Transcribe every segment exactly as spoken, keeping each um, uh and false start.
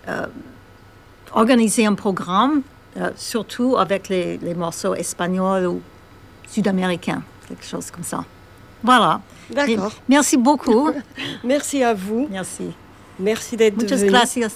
euh, organiser un programme, euh, surtout avec les, les morceaux espagnols ou sud-américains, quelque chose comme ça. Voilà. D'accord. Et merci beaucoup. Merci à vous. Merci. Merci d'être Muchas venu. gracias.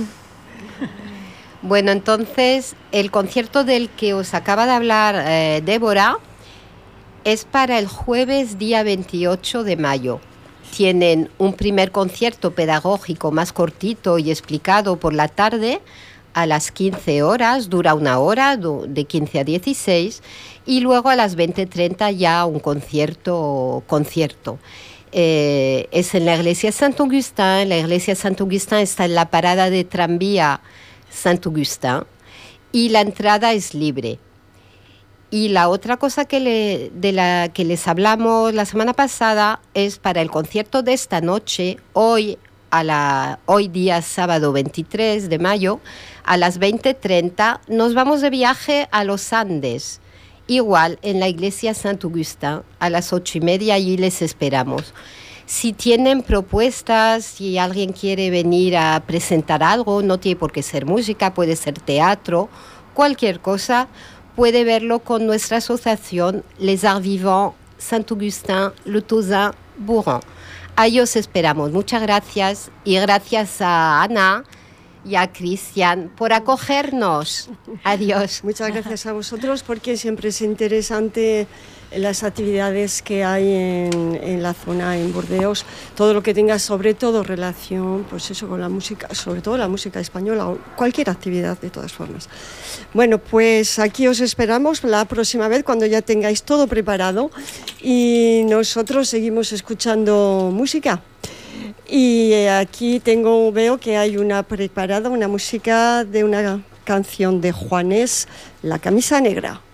Bueno, entonces el concierto del que os acaba de hablar eh, Débora es para el jueves día veintiocho de mayo. Tienen un primer concierto pedagógico más cortito y explicado por la tarde a las quince horas, dura una hora, de quince a dieciséis, y luego a las veinte treinta ya un concierto, concierto. Eh, es en la iglesia Saint-Augustin. La iglesia Saint-Augustin está en la parada de tranvía Saint-Augustin y la entrada es libre. Y la otra cosa que, le, de la que les hablamos la semana pasada es para el concierto de esta noche, hoy, a la, hoy día sábado veintitrés de mayo, a las veinte treinta, nos vamos de viaje a los Andes. Igual en la iglesia Saint-Augustin, a las ocho y media, allí les esperamos. Si tienen propuestas, si alguien quiere venir a presentar algo, no tiene por qué ser música, puede ser teatro, cualquier cosa, puede verlo con nuestra asociación Les Arts Vivants Saint-Augustin, Le Tozan, Bourran. Ahí os esperamos. Muchas gracias y gracias a Ana y a Cristian por acogernos. Adiós. Muchas gracias a vosotros porque siempre es interesante las actividades que hay en, en la zona, en Burdeos, todo lo que tenga sobre todo relación, pues eso, con la música, sobre todo la música española o cualquier actividad de todas formas. Bueno, pues aquí os esperamos la próxima vez cuando ya tengáis todo preparado y nosotros seguimos escuchando música. Y aquí tengo, veo que hay una preparada, una música de una canción de Juanes, La camisa negra.